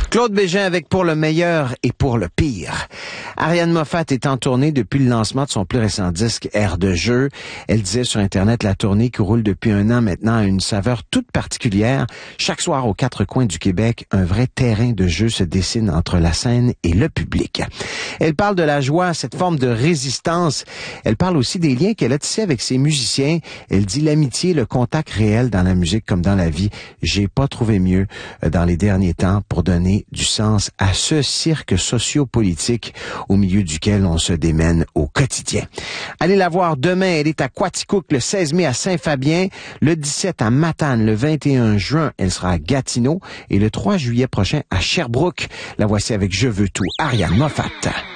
Claude Bégin avec Pour le meilleur et pour le pire. Ariane Moffat est en tournée depuis le lancement de son plus récent disque Air de jeu. Elle disait sur Internet la tournée qui roule depuis un an maintenant a une saveur toute particulière. Chaque soir aux quatre coins du Québec, un vrai terrain de jeu se dessine entre la scène et le public. Elle parle de la joie, cette forme de résistance. Elle parle aussi des liens qu'elle a tissés avec ses musiciens. Elle dit l'amitié, le contact réel dans la musique comme dans la vie. J'ai pas trouvé mieux dans les derniers temps pour donner du sens à ce cirque socio-politique au milieu duquel on se démène au quotidien. Allez la voir demain, elle est à Quaticook le 16 mai à Saint-Fabien, le 17 à Matane, le 21 juin, elle sera à Gatineau et le 3 juillet prochain à Sherbrooke. La voici avec Je veux tout, Ariane Moffat.